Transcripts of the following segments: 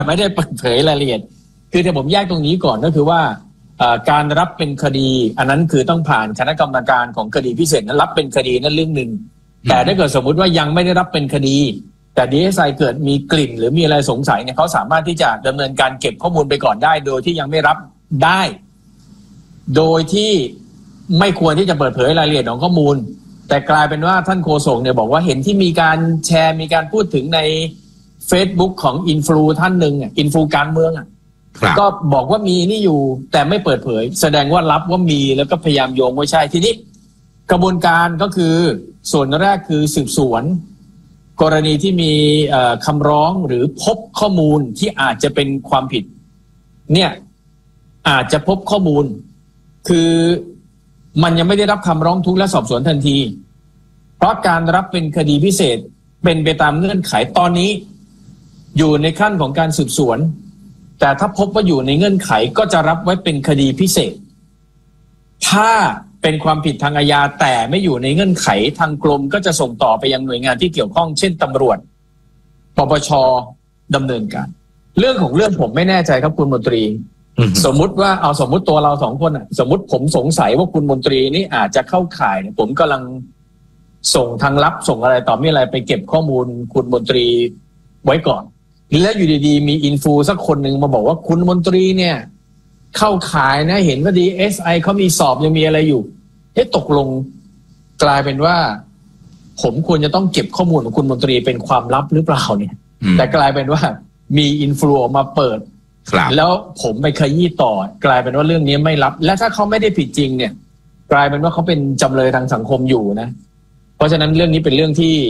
ไม่ได้เปิดเผยรายละเอียดคือถ้าผมแยกตรงนี้ก่อนก็คือว่าการรับเป็นคดีอันนั้นคือต้องผ่านคณะกรรมการของคดีพิเศษนั้นรับเป็นคดีนั่นเรื่องหนึ่งแต่ถ้าเกิดสมมุติว่ายังไม่ได้รับเป็นคดีแต่ DSI เกิดมีกลิ่นหรือมีอะไรสงสัยเนี่ยเขาสามารถที่จะดำเนินการเก็บข้อมูลไปก่อนได้โดยที่ยังไม่รับได้โดยที่ไม่ควรที่จะเปิดเผยรายละเอียดของข้อมูลแต่กลายเป็นว่าท่านโฆษกเนี่ยบอกว่าเห็นที่มีการแชร์มีการพูดถึงใน Facebook ของอินฟลูท่านหนึ่งอินฟลูการเมืองก็บอกว่ามีนี่อยู่แต่ไม่เปิดเผยแสดงว่ารับว่ามีแล้วก็พยายามโยงว่าใช่ทีนี้กระบวนการก็คือส่วนแรกคือสืบสวนกรณีที่มีคำร้องหรือพบข้อมูลที่อาจจะเป็นความผิดเนี่ยอาจจะพบข้อมูลคือมันยังไม่ได้รับคำร้องทุกข์และสอบสวนทันทีเพราะการรับเป็นคดีพิเศษเป็นไปตามเงื่อนไขตอนนี้อยู่ในขั้นของการสืบสวนแต่ถ้าพบว่าอยู่ในเงื่อนไขก็จะรับไว้เป็นคดีพิเศษถ้าเป็นความผิดทางอาญาแต่ไม่อยู่ในเงื่อนไขทางกรมก็จะส่งต่อไปยังหน่วยงานที่เกี่ยวข้องเช่นตำรวจปปช.ดำเนินการเรื่องของเรื่องผมไม่แน่ใจครับคุณมนตรีสมมุติว่าเอาสมมุติตัวเราสองคนสมมุติผมสงสัยว่าคุณมนตรีนี่อาจจะเข้าข่ายผมกำลังส่งทางลับส่งอะไรต่อมีอะไรไปเก็บข้อมูลคุณมนตรีไว้ก่อนแล้วอยู่ดีๆมีอินฟูสักคนหนึ่งมาบอกว่าคุณมนตรีเนี่ยเข้าข่ายนะเห็นว่า DSI เขามีสอบยังมีอะไรอยู่ตกลงกลายเป็นว่าผมควรจะต้องเก็บข้อมูลของคุณมนตรีเป็นความลับหรือเปล่าเนี่ยแต่กลายเป็นว่ามีอินฟลูออกมาเปิดแล้วผมไปขยี้ต่อกลายเป็นว่าเรื่องนี้ไม่ลับและถ้าเขาไม่ได้ผิดจริงเนี่ยกลายเป็นว่าเขาเป็นจำเลยทางสังคมอยู่นะเพราะฉะนั้นเรื่องนี้เป็นเรื่องที่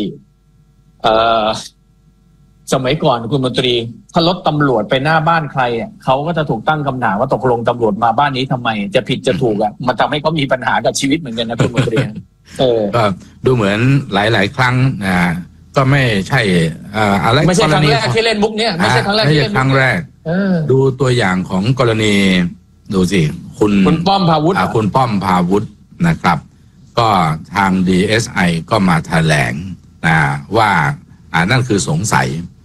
สมัยก่อนคุณมนตรีถ้ารถตำรวจไปหน้าบ้านใครเขาก็จะถูกตั้งคำถามว่าตกลงตำรวจมาบ้านนี้ทำไมจะผิดจะถูกมันทำให้เขามีปัญหากับชีวิตเหมือนกันนะคุณมนตรีก็ดูเหมือนหลายๆครั้งก็ไม่ใช่อะไรไม่ใช่ครั้งแรกที่เล่นมุกเนี้ยไม่ใช่ครั้งแรกที่เล่นครั้งแรกดูตัวอย่างของกรณีดูสิคุณป้อมพาวุฒิคุณป้อมพาวุฒินะครับก็ทาง DSI ก็มาแถลงว่านั่นคือสงสัย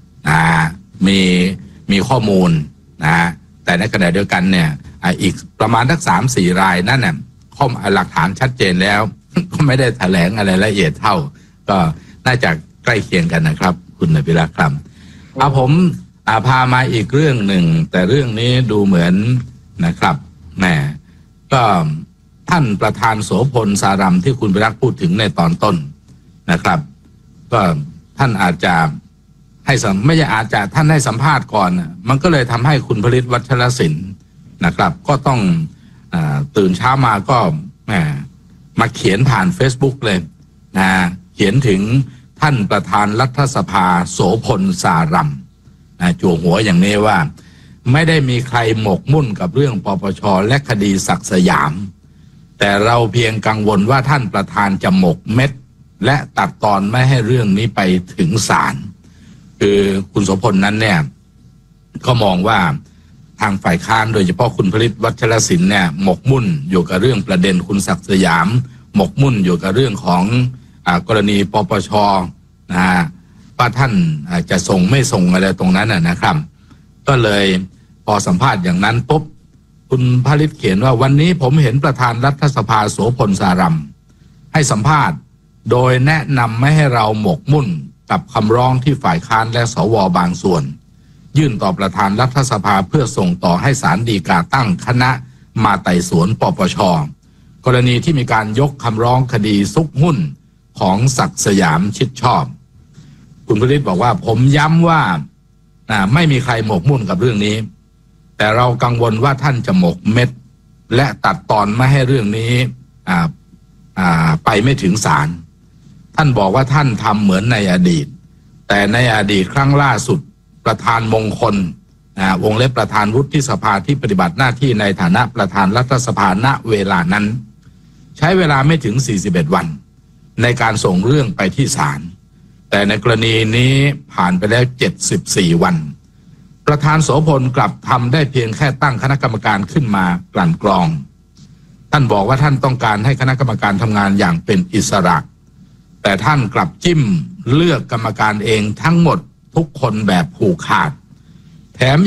มีข้อมูลแต่ในขณะเดียวกันเนี่ยอีกประมาณสัก 3-4 รายนั่นน่ะข้อมูลหลักฐานชัดเจนแล้ว ก็ไม่ได้แถลงอะไรละเอียดเท่าก็น่าจะใกล้เคียงกันนะครับคุณนภิรักษ์ครับผมพามาอีกเรื่องหนึ่งแต่เรื่องนี้ดูเหมือนนะครับแหมก็ท่านประธานโสพลสารัมที่คุณภิรักษ์พูดถึงในตอนต้นนะครับก็ท่านอาจจะให้ไม่ใช่อาจจะท่านให้สัมภาษณ์ก่อนมันก็เลยทำให้คุณผลิตวัชรศิลป์นะครับก็ต้องตื่นเช้ามาก็มาเขียนผ่าน Facebook เลยเขียนถึงท่านประธานรัฐสภาโสพลสารัมจั่วหัวอย่างนี้ว่าไม่ได้มีใครหมกมุ่นกับเรื่องปปช.และคดีศักดิ์สยามแต่เราเพียงกังวลว่าท่านประธานจะหมกเม็ดและตัดตอนไม่ให้เรื่องนี้ไปถึงศาลคือคุณโสพลนั้นเนี่ยก็มองว่าทางฝ่ายค้านโดยเฉพาะคุณผลิตวัชรศิลป์เนี่ยหมกมุ่นอยู่กับเรื่องประเด็นคุณศักดิ์สยามหมกมุ่นอยู่กับเรื่องของกรณีปปช.ว่าท่านจะส่งไม่ส่งอะไรตรงนั้นนะครับก็เลยพอสัมภาษณ์อย่างนั้นปุ๊บคุณผลิตเขียนว่าวันนี้ผมเห็นประธานรัฐสภาโสพลสารัมให้สัมภาษณ์โดยแนะนำไม่ให้เราหมกมุ่นกับคำร้องที่ฝ่ายค้านและสว.บางส่วนยื่นต่อประธานรัฐสภาเพื่อส่งต่อให้ศาลฎีกาตั้งคณะมาไต่สวนปปช.กรณีที่มีการยกคำร้องคดีซุกหุ้นของศักดิ์สยามชิดชอบคุณผลิตบอกว่าผมย้ำว่าไม่มีใครหมกมุ่นกับเรื่องนี้แต่เรากังวลว่าท่านจะหมกเม็ดและตัดตอนไม่ให้เรื่องนี้ไปไม่ถึงศาลท่านบอกว่าท่านทำเหมือนในอดีตแต่ในอดีตครั้งล่าสุดประธานมงคลวงเล็บประธานวุฒิสภาที่ปฏิบัติหน้าที่ในฐานะประธานรัฐสภาณเวลานั้นใช้เวลาไม่ถึง41วันในการส่งเรื่องไปที่ศาลแต่ในกรณีนี้ผ่านไปแล้ว74วันประธานโสพลกลับทำได้เพียงแค่ตั้งคณะกรรมการขึ้นมากลั่นกรองท่านบอกว่าท่านต้องการให้คณะกรรมการทำงานอย่างเป็นอิสระแต่ท่านกลับจิ้มเลือกกรรมการเองทั้งหมดทุกคนแบบผูกขาดแถม